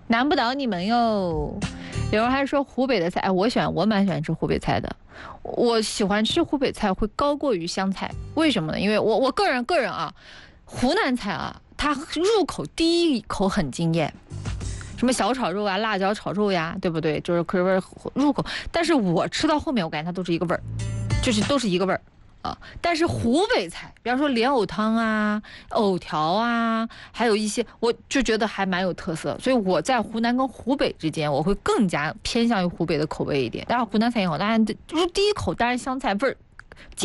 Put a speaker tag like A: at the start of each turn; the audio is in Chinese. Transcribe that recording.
A: 难不倒你们哟。有人还说湖北的菜，哎，我蛮喜欢吃湖北菜的。我喜欢吃湖北菜会高过于湘菜，为什么呢？因为我个人啊，湖南菜啊，它入口第一口很惊艳，什么小炒肉啊、辣椒炒肉呀，对不对？就是可是入口，但是我吃到后面，我感觉它都是一个味儿，就是都是一个味儿。但是湖北菜，比方说莲藕汤啊、藕条啊，还有一些，我就觉得还蛮有特色。所以我在湖南跟湖北之间，我会更加偏向于湖北的口味一点。当然湖南菜也好，当然就是第一口，当然湘菜味儿。